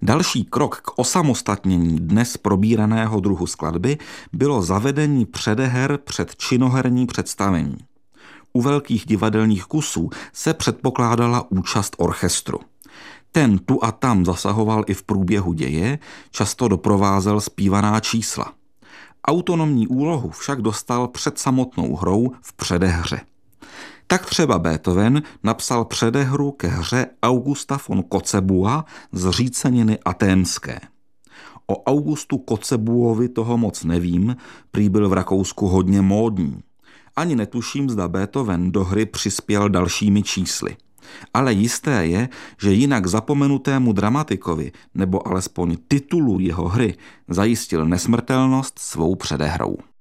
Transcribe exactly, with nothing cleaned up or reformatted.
Další krok k osamostatnění dnes probíraného druhu skladby bylo zavedení předeher před činoherní představení. U velkých divadelních kusů se předpokládala účast orchestru. Ten tu a tam zasahoval i v průběhu děje, často doprovázel zpívaná čísla. Autonomní úlohu však dostal před samotnou hrou v předehře. Tak třeba Beethoven napsal předehru ke hře Augusta von Kotzebuea z Říceniny aténské. O Augustu Kotzebuovi toho moc nevím, prý byl v Rakousku hodně módní. Ani netuším, zda Beethoven do hry přispěl dalšími čísly. Ale jisté je, že jinak zapomenutému dramatikovi, nebo alespoň titulu jeho hry, zajistil nesmrtelnost svou předehrou.